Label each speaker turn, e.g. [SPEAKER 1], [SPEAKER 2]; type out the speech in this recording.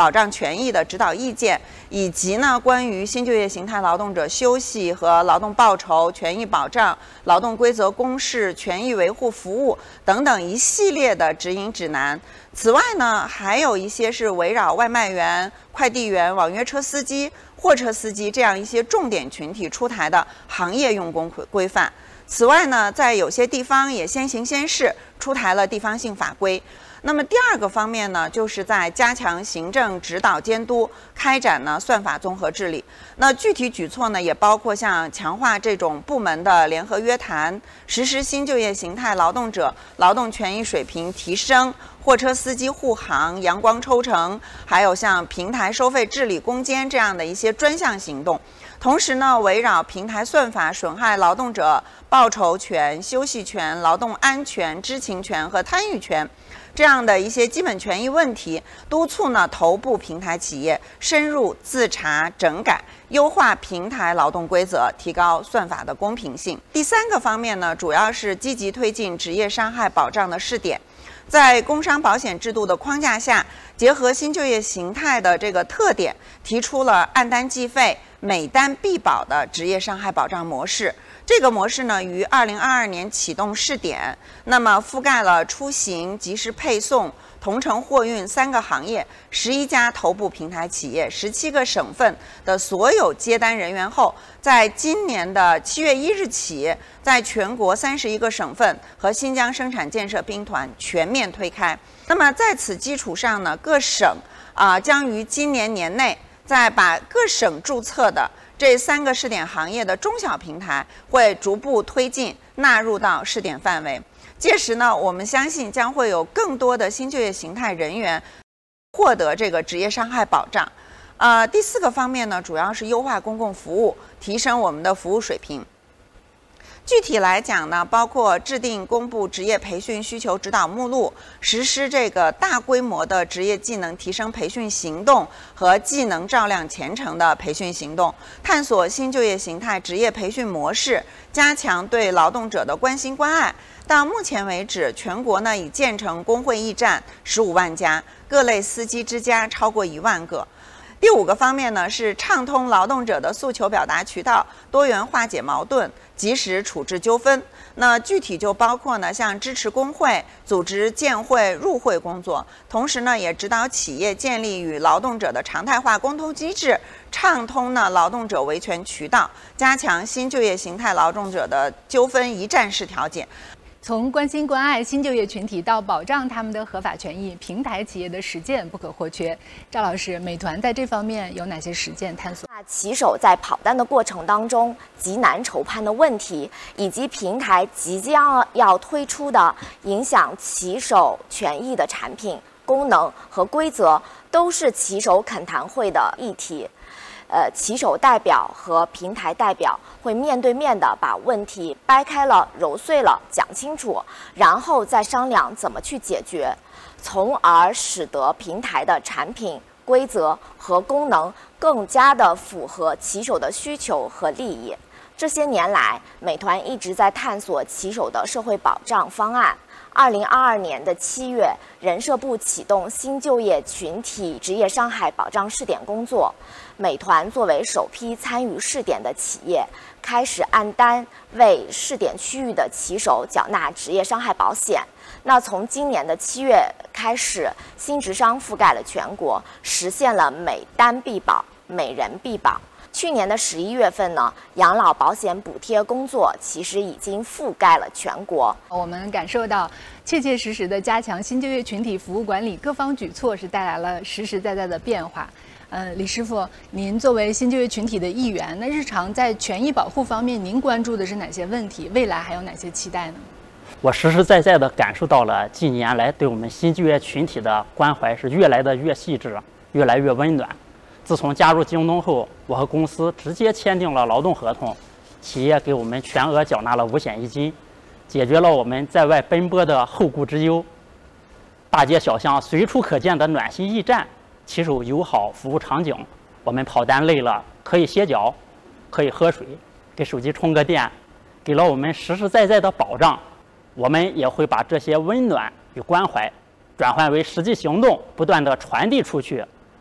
[SPEAKER 1] 保障权益的指导意见，以及呢关于新就业形态劳动者休息和劳动报酬、权益保障、劳动规则公示、权益维护服务等等一系列的指引指南。此外呢，还有一些是围绕外卖员、快递员、网约车司机、货车司机这样一些重点群体出台的行业用工规范。此外呢，在有些地方也先行先试，出台了地方性法规。那么第二个方面呢，就是在加强行政指导监督，开展呢算法综合治理。那具体举措呢，也包括像强化这种部门的联合约谈，实施新就业形态劳动者劳动权益水平提升、货车司机护航、阳光抽成，还有像平台收费治理攻坚这样的一些专项行动。同时呢，围绕平台算法损害劳动者报酬权、休息权、劳动安全、知情权和参与权这样的一些基本权益问题，督促呢头部平台企业深入自查整改，优化平台劳动规则，提高算法的公平性。第三个方面呢，主要是积极推进职业伤害保障的试点。在工伤保险制度的框架下，结合新就业形态的这个特点，提出了按单计费、每单必保的职业伤害保障模式。这个模式呢，于2022年启动试点，那么覆盖了出行、即时配送、同城货运3个行业、11家头部平台企业、17个省份的所有接单人员后，在今年的7月1日起，在全国31个省份和新疆生产建设兵团全面推开。那么在此基础上呢，各省将于今年年内再把各省注册的这3个试点行业的中小平台会逐步推进纳入到试点范围。届时呢，我们相信将会有更多的新就业形态人员获得这个职业伤害保障。第4个方面呢，主要是优化公共服务，提升我们的服务水平。具体来讲呢，包括制定公布职业培训需求指导目录，实施这个大规模的职业技能提升培训行动和技能照亮前程的培训行动，探索新就业形态职业培训模式，加强对劳动者的关心关爱。到目前为止，全国呢已建成工会驿站15万家，各类司机之家超过1万个。第5个方面呢，是畅通劳动者的诉求表达渠道，多元化解矛盾，及时处置纠纷。那具体就包括呢，像支持工会、组织建会、入会工作，同时呢，也指导企业建立与劳动者的常态化沟通机制，畅通呢劳动者维权渠道，加强新就业形态劳动者的纠纷一站式调解。
[SPEAKER 2] 从关心关爱新就业群体到保障他们的合法权益，平台企业的实践不可或缺。赵老师，美团在这方面有哪些实践探索？
[SPEAKER 3] 骑手在跑单的过程当中极难筹判的问题，以及平台即将要推出的影响骑手权益的产品、功能和规则，都是骑手恳谈会的议题。骑手代表和平台代表会面对面的把问题掰开了、揉碎了讲清楚，然后再商量怎么去解决，从而使得平台的产品、规则和功能更加的符合骑手的需求和利益。这些年来，美团一直在探索骑手的社会保障方案。2022年的7月，人社部启动新就业群体职业伤害保障试点工作。美团作为首批参与试点的企业，开始按单为试点区域的骑手缴纳职业伤害保险。那从今年的7月开始，新职商覆盖了全国，实现了每单必保、每人必保。去年的11月份呢，养老保险补贴工作其实已经覆盖了全国。
[SPEAKER 2] 我们感受到切切实实的加强新就业群体服务管理各方举措是带来了实实在在的变化。李师傅，您作为新就业群体的一员，那日常在权益保护方面，您关注的是哪些问题？未来还有哪些期待呢？
[SPEAKER 4] 我实实在在地感受到了近年来对我们新就业群体的关怀是越来的越细致，越来越温暖。自从加入京东后，我和公司直接签订了劳动合同，企业给我们全额缴纳了五险一金，解决了我们在外奔波的后顾之忧。大街小巷随处可见的暖心驿站，骑手友好服务场景，我们跑单累了可以歇脚，可以喝水，给手机充个电，给了我们实实在在的保障。我们也会把这些温暖与关怀转换为实际行动，不断地传递出去，